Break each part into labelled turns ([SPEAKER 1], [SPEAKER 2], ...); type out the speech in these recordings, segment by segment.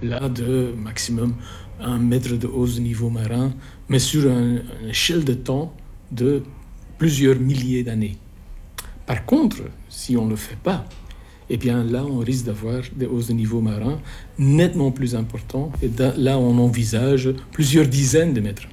[SPEAKER 1] là de maximum 1 mètre de hausse de niveau marin, mais sur une échelle de temps de plusieurs milliers d'années. Par contre, si on ne le fait pas, eh bien là, on risque d'avoir des hausses de niveau marin nettement plus importantes. Et là, on envisage plusieurs dizaines de mètres.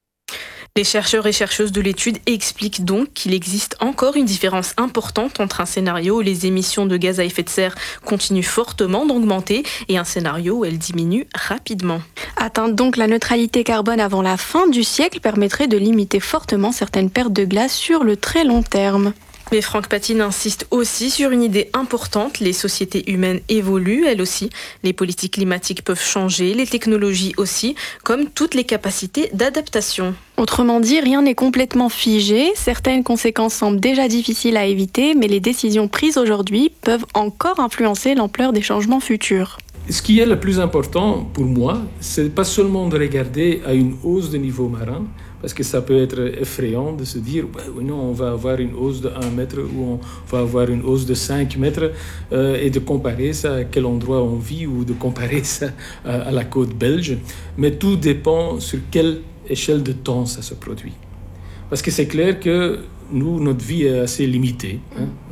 [SPEAKER 2] Les chercheurs et chercheuses de l'étude expliquent donc qu'il existe encore une différence importante entre un scénario où les émissions de gaz à effet de serre continuent fortement d'augmenter et un scénario où elles diminuent rapidement.
[SPEAKER 3] Atteindre donc la neutralité carbone avant la fin du siècle permettrait de limiter fortement certaines pertes de glace sur le très long terme.
[SPEAKER 2] Mais Franck Patin insiste aussi sur une idée importante, les sociétés humaines évoluent elles aussi, les politiques climatiques peuvent changer, les technologies aussi, comme toutes les capacités d'adaptation.
[SPEAKER 3] Autrement dit, rien n'est complètement figé, certaines conséquences semblent déjà difficiles à éviter, mais les décisions prises aujourd'hui peuvent encore influencer l'ampleur des changements futurs.
[SPEAKER 1] Ce qui est le plus important pour moi, c'est pas seulement de regarder à une hausse de niveau marin, parce que ça peut être effrayant de se dire non, on va avoir une hausse de 1 mètre ou on va avoir une hausse de 5 mètres et de comparer ça à quel endroit on vit ou de comparer ça à la côte belge. Mais tout dépend sur quelle échelle de temps ça se produit. Parce que c'est clair que nous, notre vie est assez limitée.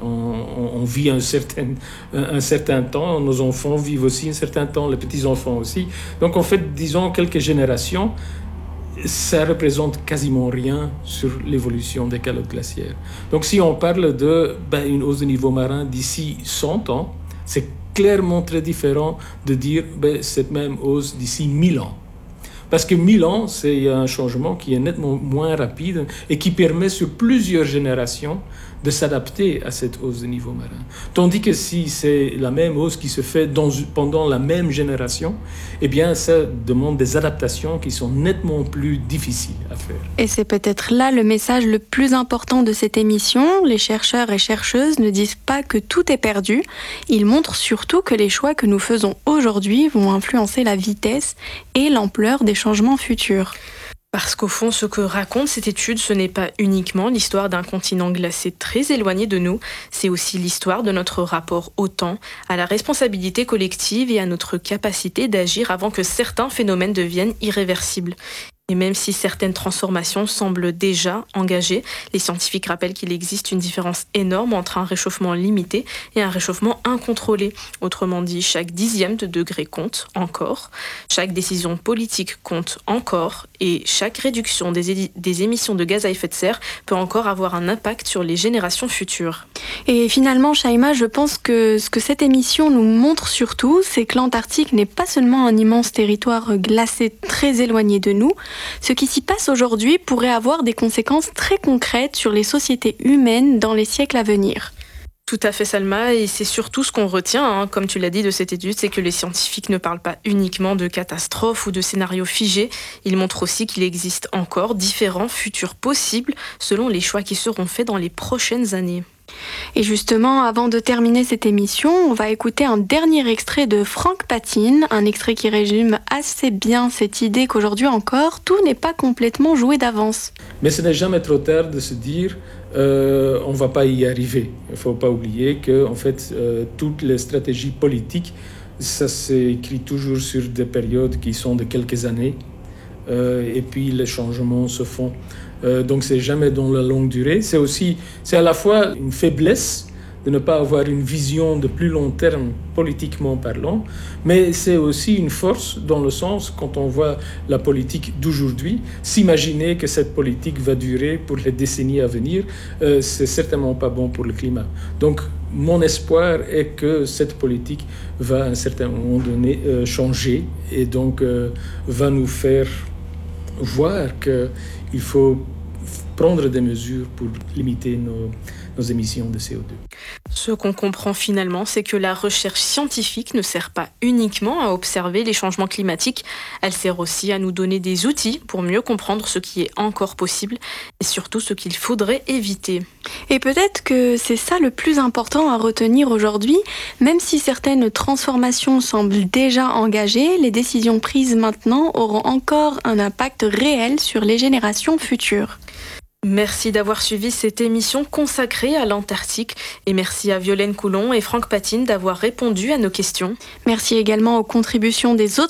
[SPEAKER 1] On vit un certain temps, nos enfants vivent aussi un certain temps, les petits-enfants aussi. Donc en fait, disons quelques générations, ça représente quasiment rien sur l'évolution des calottes glaciaires. Donc si on parle d'une hausse de niveau marin d'ici 100 ans, c'est clairement très différent de dire cette même hausse d'ici 1000 ans. Parce que 1000 ans, c'est un changement qui est nettement moins rapide et qui permet sur plusieurs générations de s'adapter à cette hausse de niveau marin. Tandis que si c'est la même hausse qui se fait pendant la même génération, eh bien ça demande des adaptations qui sont nettement plus difficiles à faire.
[SPEAKER 3] Et c'est peut-être là le message le plus important de cette émission. Les chercheurs et chercheuses ne disent pas que tout est perdu. Ils montrent surtout que les choix que nous faisons aujourd'hui vont influencer la vitesse et l'ampleur des changements futurs.
[SPEAKER 2] Parce qu'au fond, ce que raconte cette étude, ce n'est pas uniquement l'histoire d'un continent glacé très éloigné de nous, c'est aussi l'histoire de notre rapport au temps, à la responsabilité collective et à notre capacité d'agir avant que certains phénomènes deviennent irréversibles. Et même si certaines transformations semblent déjà engagées, les scientifiques rappellent qu'il existe une différence énorme entre un réchauffement limité et un réchauffement incontrôlé. Autrement dit, chaque dixième de degré compte encore, chaque décision politique compte encore, et chaque réduction des émissions de gaz à effet de serre peut encore avoir un impact sur les générations futures.
[SPEAKER 3] Et finalement, Shaima, je pense que ce que cette émission nous montre surtout, c'est que l'Antarctique n'est pas seulement un immense territoire glacé très éloigné de nous. Ce qui s'y passe aujourd'hui pourrait avoir des conséquences très concrètes sur les sociétés humaines dans les siècles à venir.
[SPEAKER 2] Tout à fait, Salma, et c'est surtout ce qu'on retient, comme tu l'as dit, de cette étude, c'est que les scientifiques ne parlent pas uniquement de catastrophes ou de scénarios figés, ils montrent aussi qu'il existe encore différents futurs possibles selon les choix qui seront faits dans les prochaines années.
[SPEAKER 3] Et justement, avant de terminer cette émission, on va écouter un dernier extrait de Franck Patin, un extrait qui résume assez bien cette idée qu'aujourd'hui encore, tout n'est pas complètement joué d'avance.
[SPEAKER 1] Mais ce n'est jamais trop tard de se dire on ne va pas y arriver. Il ne faut pas oublier que en fait, toutes les stratégies politiques, ça s'écrit toujours sur des périodes qui sont de quelques années. Et puis les changements se font. Donc c'est jamais dans la longue durée. C'est à la fois une faiblesse de ne pas avoir une vision de plus long terme politiquement parlant, mais c'est aussi une force dans le sens, quand on voit la politique d'aujourd'hui, s'imaginer que cette politique va durer pour les décennies à venir, c'est certainement pas bon pour le climat. Donc mon espoir est que cette politique va à un certain moment donné changer et donc va nous faire voir qu'il faut prendre des mesures pour limiter nos émissions de CO2.
[SPEAKER 2] Ce qu'on comprend finalement, c'est que la recherche scientifique ne sert pas uniquement à observer les changements climatiques, elle sert aussi à nous donner des outils pour mieux comprendre ce qui est encore possible et surtout ce qu'il faudrait éviter.
[SPEAKER 3] Et peut-être que c'est ça le plus important à retenir aujourd'hui, même si certaines transformations semblent déjà engagées, les décisions prises maintenant auront encore un impact réel sur les générations futures.
[SPEAKER 2] Merci d'avoir suivi cette émission consacrée à l'Antarctique et merci à Violaine Coulon et Franck Patin d'avoir répondu à nos questions.
[SPEAKER 3] Merci également aux contributions des autres